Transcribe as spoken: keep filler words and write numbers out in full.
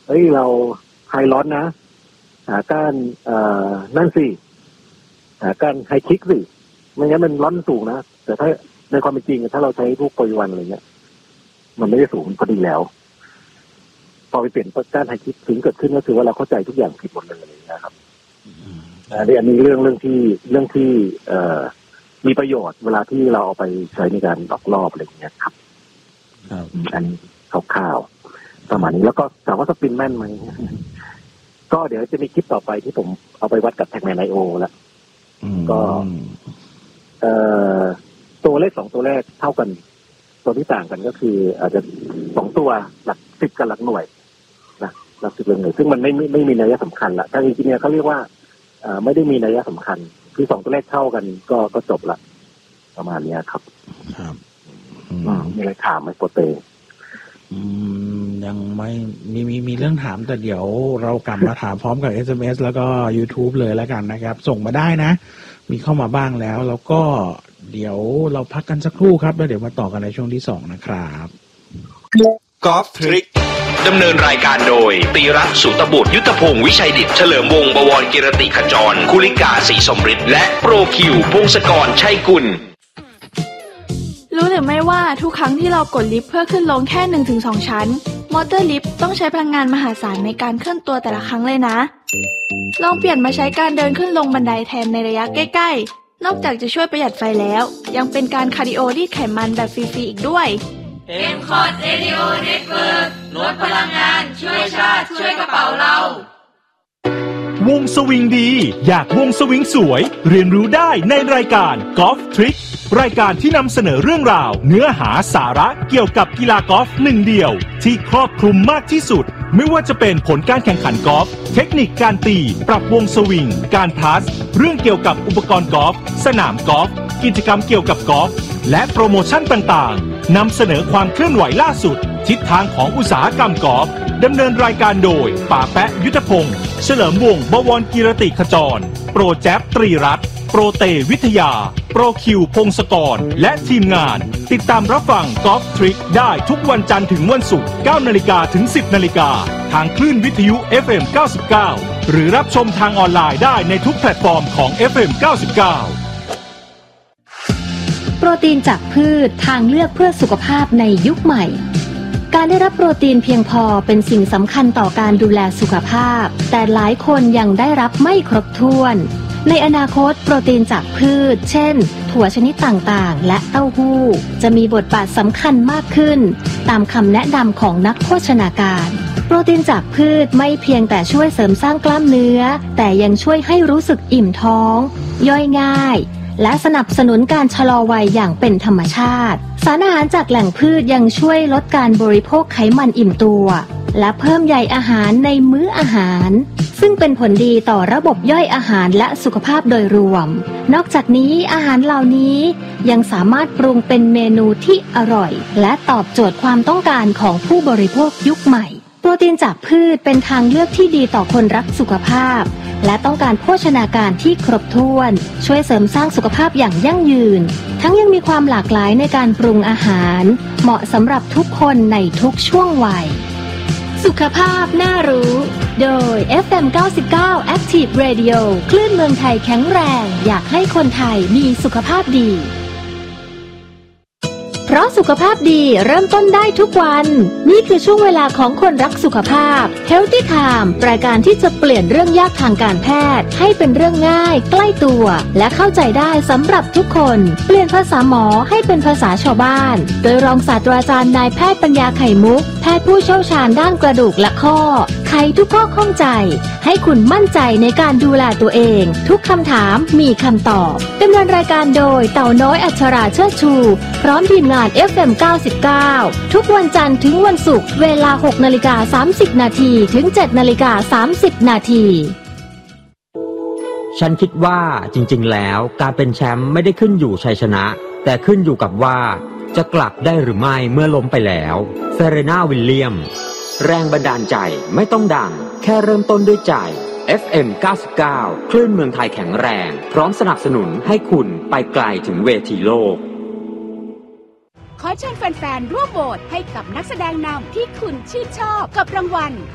เฮ้ยเราไฮร้อนนะหาก้านเอ่อนั่นสิหาก้านไฮคิกสิไม่งั้นมันร้อนสูงนะแต่ถ้าในความเป็นจริงถ้าเราใช้พวกโปรยวันอะไรเงี้ยมันไม่ได้สูงพอดีแล้วพอไปเปลี่ยนก้านไฮคิกถึงเกิดขึ้นก็คือว่าเราเข้าใจทุกอย่างผิดหมดเลยอะไรเงี้ยครับอันนี้อันนี้เรื่องเรื่องที่เรื่องที่เอ่อมีประโยชน์เวลาที่เราเอาไปใช้ในการออกรอบอะไรอย่างเงี้ยครับอันนี้คร่าวๆประมาณนี้แล้วก็ถามว่าสปินแม่นไหมก็เดี๋ยวจะมีคลิปต่อไปที่ผมเอาไปวัดกับแท็กแมนไอโอแล้วก็เอ่อตัวเลขสองตัวแรกเท่ากันตัวที่ต่างกันก็คืออาจจะสองตัวหลักสิบกับหลักหน่วยนะหลักสิบหลักหน่วยซึ่งมันไม่ไม่ไม่มีนัยสำคัญละถ้าจริงๆเนี่ยเขาเรียกว่าเอ่อไม่ได้มีนัยสำคัญคือสองตัวเลขเท่ากันก็ก็จบละประมาณนี้ครับครับมีอะไรถามไหมโปรเตอืมยังไม่มีมีมีเรื่องถามแต่เดี๋ยวเรากลับมาถามพร้อมกับ เอส เอ็ม เอส แล้วก็ YouTube เลยแล้วกันนะครับส่งมาได้นะมีเข้ามาบ้างแล้วแล้วก็เดี๋ยวเราพักกันสักครู่ครับแล้วเดี๋ยวมาต่อกันในช่วงที่สองนะครับกอล์ฟทริกดำเนินรายการโดยตีรัตน์สุตบุตรยุทธพงศ์วิชัยดิษฐ์เฉลิมวงศ์บวรกิรติขจรคุลิกาศรีสมฤทธิ์และโปรคิวพงศกรชัยกุลรู้หรือไม่ว่าทุกครั้งที่เรากดลิฟต์เพื่อขึ้นลงแค่ หนึ่งถึงสอง ชั้นมอเตอร์ลิฟต์ต้องใช้พลังงานมหาศาลในการเคลื่อนตัวแต่ละครั้งเลยนะลองเปลี่ยนมาใช้การเดินขึ้นลงบันไดแทนในระยะใกล้ๆนอกจากจะช่วยประหยัดไฟแล้วยังเป็นการคาร์ดิโอรีดไขมันแบบฟรีๆอีกด้วยเอ็ม คอร์ด Radio Network ลดพลังงานช่วยชาติช่วยกระเป๋าเราวงสวิงดีอยากวงสวิงสวยเรียนรู้ได้ในรายการ Golf Trick รายการที่นำเสนอเรื่องราวเนื้อหาสาระเกี่ยวกับกีฬากอล์ฟหนึ่งเดียวที่ครอบคลุมมากที่สุดไม่ว่าจะเป็นผลการแข่งขันกอล์ฟเทคนิคการตีปรับวงสวิงการพัสเรื่องเกี่ยวกับอุปกรณ์กอล์ฟสนามกอล์ฟกิจกรรมเกี่ยวกับกอล์ฟและโปรโมชั่นต่างๆนำเสนอความเคลื่อนไหวล่าสุดทิศทางของอุตสาหกรรมกอล์ฟดำเนินรายการโดยป่าแปะยุทธพงศ์เฉลิมวงศ์บวรกิรติขจรโปรแจ๊บตรีรัตน์โปรเตวิทยาโปรคิวพงศกรและทีมงานติดตามรับฟังกอล์ฟทริกได้ทุกวันจันทร์ถึงวันศุกร์ เก้านาฬิกา ถึง สิบนาฬิกาทางคลื่นวิทยุ เอฟ เอ็ม เก้าสิบเก้าหรือรับชมทางออนไลน์ได้ในทุกแพลตฟอร์มของ เอฟ เอ็ม เก้าสิบเก้าโปรตีนจากพืชทางเลือกเพื่อสุขภาพในยุคใหม่การได้รับโปรตีนเพียงพอเป็นสิ่งสำคัญต่อการดูแลสุขภาพแต่หลายคนยังได้รับไม่ครบถ้วนในอนาคตโปรตีนจากพืชเช่นถั่วชนิดต่างๆและเต้าหู้จะมีบทบาทสำคัญมากขึ้นตามคำแนะนำของนักโภชนาการโปรตีนจากพืชไม่เพียงแต่ช่วยเสริมสร้างกล้ามเนื้อแต่ยังช่วยให้รู้สึกอิ่มท้องย่อยง่ายและสนับสนุนการชะลอวัยอย่างเป็นธรรมชาติสารอาหารจากแหล่งพืชยังช่วยลดการบริโภคไขมันอิ่มตัวและเพิ่มใยอาหารในมื้ออาหารซึ่งเป็นผลดีต่อระบบย่อยอาหารและสุขภาพโดยรวมนอกจากนี้อาหารเหล่านี้ยังสามารถปรุงเป็นเมนูที่อร่อยและตอบโจทย์ความต้องการของผู้บริโภคยุคใหม่โปรตีนจากพืชเป็นทางเลือกที่ดีต่อคนรักสุขภาพและต้องการโภชนาการที่ครบถ้วนช่วยเสริมสร้างสุขภาพอย่างยั่งยืนทั้งยังมีความหลากหลายในการปรุงอาหารเหมาะสำหรับทุกคนในทุกช่วงวัยสุขภาพน่ารู้โดย เอฟ เอ็ม เก้าสิบเก้า Active Radio คลื่นเมืองไทยแข็งแรงอยากให้คนไทยมีสุขภาพดีเพราะสุขภาพดีเริ่มต้นได้ทุกวันนี่คือช่วงเวลาของคนรักสุขภาพ Healthy Time รายการที่จะเปลี่ยนเรื่องยากทางการแพทย์ให้เป็นเรื่องง่ายใกล้ตัวและเข้าใจได้สำหรับทุกคนเปลี่ยนภาษาหมอให้เป็นภาษาชาวบ้านโดยรองศาสตราจารย์นายแพทย์ปัญญาไข่มุกแพทย์ผู้เชี่ยวชาญด้านกระดูกและข้อไขทุกข้อข้องใจให้คุณมั่นใจในการดูแลตัวเองทุกคำถามมีคำตอบดำเนินรายการโดยเต่าน้อยอัชราเชิดชูพร้อมทีมงาน เอฟ เอ็ม เก้าสิบเก้า ทุกวันจันทร์ถึงวันศุกร์เวลา หกนาฬิกาสามสิบนาทีถึง เจ็ดนาฬิกาสามสิบนาทีฉันคิดว่าจริงๆแล้วการเป็นแชมป์ไม่ได้ขึ้นอยู่ชัยชนะแต่ขึ้นอยู่กับว่าจะกลับได้หรือไม่เมื่อล้มไปแล้วเซเรนาวิลเลียมแรงบันดาลใจไม่ต้องดังแค่เริ่มต้นด้วยใจ เอฟ เอ็ม เก้าสิบเก้า คลื่นเมืองไทยแข็งแรงพร้อมสนับสนุนให้คุณไปไกลถึงเวทีโลกขอเชิญแฟนๆร่วมโหวตให้กับนักแสดงนำที่คุณชื่นชอบกับรางวัล